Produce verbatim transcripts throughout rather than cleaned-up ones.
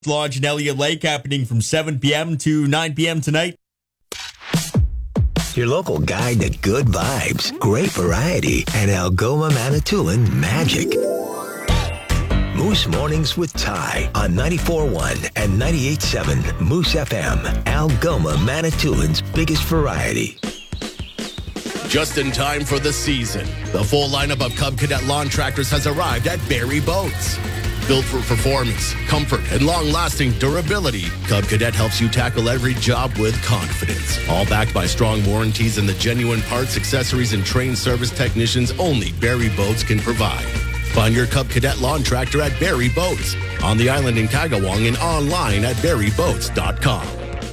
Lodge in Elliott Lake happening from seven p.m. to nine p.m. tonight. Your local guide to good vibes, great variety, and Algoma Manitoulin magic. Moose Mornings with Ty on ninety-four point one and ninety-eight point seven Moose F M, Algoma Manitoulin's biggest variety. Just in time for the season, the full lineup of Cub Cadet lawn tractors has arrived at Barrie Boats. Built for performance, comfort, and long-lasting durability, Cub Cadet helps you tackle every job with confidence. All backed by strong warranties and the genuine parts, accessories, and trained service technicians only Barrie Boats can provide. Find your Cub Cadet lawn tractor at Barrie Boats, on the island in Kagawang and online at barrie boats dot com.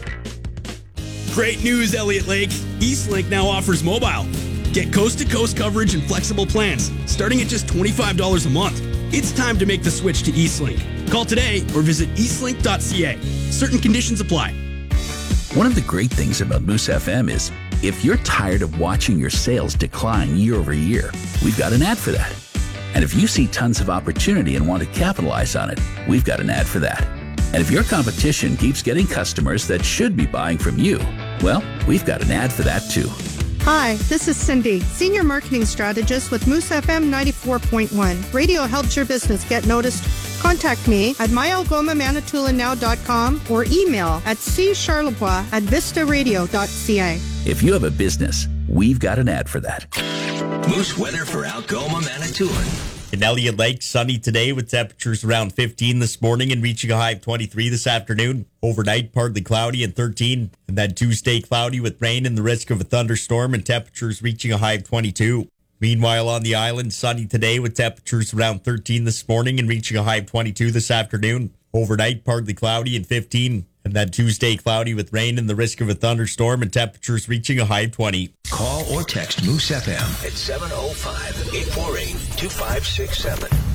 Great news, Elliott Lake. Eastlink now offers mobile. Get coast-to-coast coverage and flexible plans, starting at just twenty-five dollars a month. It's time to make the switch to Eastlink. Call today or visit eastlink dot c a. Certain conditions apply. One of the great things about Moose F M is if you're tired of watching your sales decline year over year, we've got an ad for that. And if you see tons of opportunity and want to capitalize on it, we've got an ad for that. And if your competition keeps getting customers that should be buying from you, well, we've got an ad for that too. Hi, this is Cindy, Senior Marketing Strategist with Moose F M ninety-four point one. Radio helps your business get noticed. Contact me at my algoma manitoulin now dot com or email at c charlebois at vista radio dot c a. If you have a business, we've got an ad for that. Moose weather for Algoma Manitoulin. In Elliott Lake, sunny today with temperatures around fifteen this morning and reaching a high of twenty-three this afternoon. Overnight, partly cloudy and thirteen. And then Tuesday, cloudy with rain and the risk of a thunderstorm and temperatures reaching a high of twenty-two. Meanwhile, on the island, sunny today with temperatures around thirteen this morning and reaching a high of twenty-two this afternoon. Overnight, partly cloudy and fifteen. And then Tuesday, cloudy with rain and the risk of a thunderstorm and temperatures reaching a high of twenty. Call or text Moose F M at seven oh five, eight four eight, two five six seven.